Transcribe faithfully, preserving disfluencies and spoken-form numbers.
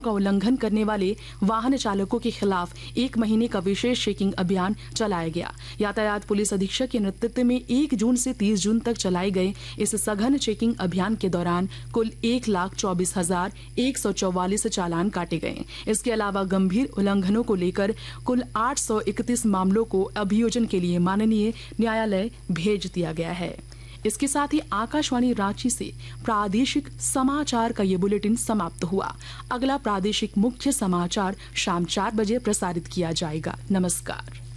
का उल्लंघन करने वाले वाहन चालकों के खिलाफ एक महीने का विशेष चेकिंग अभियान चलाया गया। यातायात पुलिस अधीक्षक के नेतृत्व में एक जून से तीस जून तक चलाए गए इस सघन चेकिंग अभियान के दौरान कुल एक लाख चौबीस हजार एक सौ चौवालीस चालान काटे गए। इसके अलावा गंभीर उल्लंघनों को लेकर कुल आठ सौ इकतीस मामलों को अभियोजन के लिए माननीय न्यायालय भेज दिया गया है। इसके साथ ही आकाशवाणी रांची से प्रादेशिक समाचार का ये बुलेटिन समाप्त हुआ। अगला प्रादेशिक मुख्य समाचार शाम चार बजे प्रसारित किया जाएगा। नमस्कार।